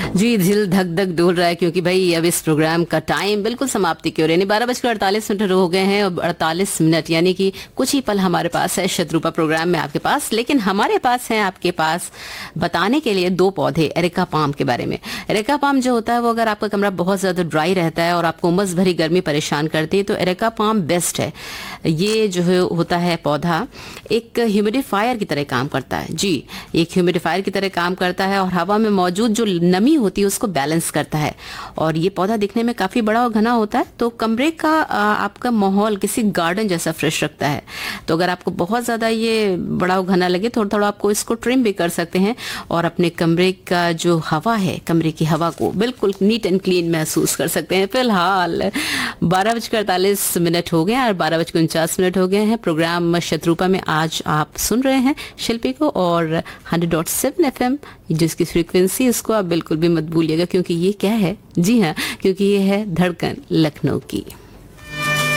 जी, दिल धक धक डोल रहा है क्योंकि भाई अब इस प्रोग्राम का टाइम बिल्कुल समाप्ति की ओर, यानी 12:48 हो गए हैं और 48 मिनट, यानी कि कुछ ही पल हमारे पास है शत्रुपा प्रोग्राम में आपके पास। लेकिन हमारे पास है आपके पास बताने के लिए दो पौधे एरेका पाम के बारे में। एरेका पाम जो होता है वो अगर आपका कमरा बहुत ज्यादा ड्राई रहता है और आपको उमस भरी गर्मी परेशान करती है तो एरेका पाम बेस्ट है। ये जो होता है पौधा एक ह्यूमिडिफायर की तरह काम करता है। जी, एक ह्यूमिडिफायर की तरह काम करता है और हवा में मौजूद जो नमी होती है उसको बैलेंस करता है। और ये पौधा दिखने में काफी बड़ा और घना होता है तो कमरे का आपका माहौल किसी गार्डन जैसा फ्रेश रखता है। तो अगर आपको बहुत ज्यादा ये बड़ा और घना लगे थोड़ा थोड़ा आपको इसको ट्रिम भी कर सकते हैं और अपने कमरे का जो हवा है, कमरे की हवा को बिल्कुल नीट एंड क्लीन महसूस कर सकते हैं। फिलहाल 12:48 हो गए और 12:49 हो गए हैं। प्रोग्राम शत्रुपा में आज आप सुन रहे हैं शिल्पी को और 100.7 FM जिसकी फ्रीक्वेंसी, इसको आप बिल्कुल भी मत भूलिएगा क्योंकि ये क्या है, जी हाँ, क्योंकि ये है धड़कन लखनऊ की।